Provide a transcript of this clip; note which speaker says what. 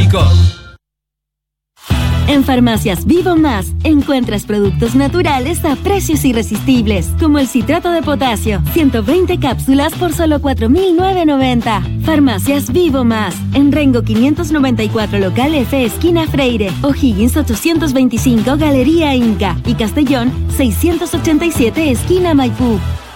Speaker 1: México.
Speaker 2: En Farmacias Vivo Más encuentras productos naturales a precios irresistibles, como el citrato de potasio, 120 cápsulas por solo $4,990. Farmacias Vivo Más, en Rengo 594 Local F, esquina Freire, O'Higgins 825 Galería Inca y Castellón 687 esquina Maipú.